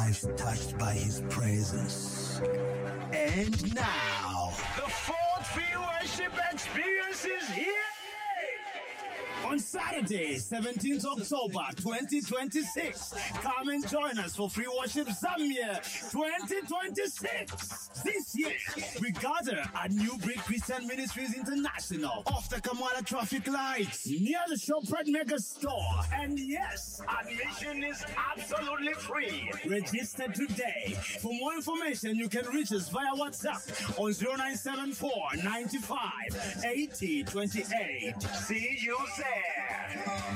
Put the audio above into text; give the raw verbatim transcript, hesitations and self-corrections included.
lives touched by his presence. And now, the fourth Free Worship Experience is here! On Saturday, seventeenth October twenty twenty-six, come and join us for Free Worship Zambia twenty twenty-six. This year, we gather at New Breed Christian Ministries International off the Kamala traffic lights near the Shoprite Mega Store. And yes, admission is absolutely free. Register today. For more information, you can reach us via WhatsApp on zero nine seven four, nine five, eight zero two eight. See you there.